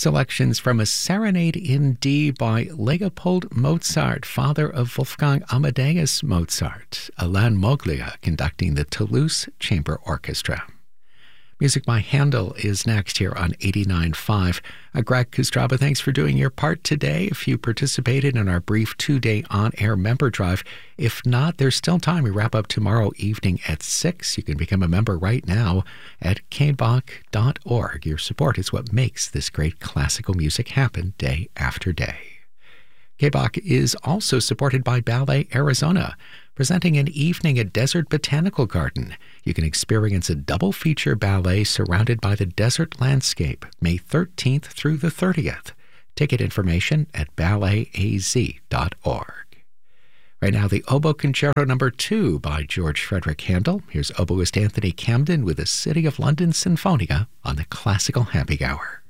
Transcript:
Selections from a Serenade in D by Leopold Mozart, father of Wolfgang Amadeus Mozart. Alain Moglia conducting the Toulouse Chamber Orchestra. Music by Handel is next here on 89.5. Greg Kostraba, thanks for doing your part today. If you participated in our brief 2-day on-air member drive, if not, there's still time. We wrap up tomorrow evening at 6. You can become a member right now at kbach.org. Your support is what makes this great classical music happen day after day. KBach is also supported by Ballet Arizona, presenting an evening at Desert Botanical Garden. You can experience a double-feature ballet surrounded by the desert landscape, May 13th through the 30th. Ticket information at balletaz.org. Right now, the Oboe Concerto No. 2 by George Frederick Handel. Here's oboist Anthony Camden with the City of London Sinfonia on the Classical Happy Hour.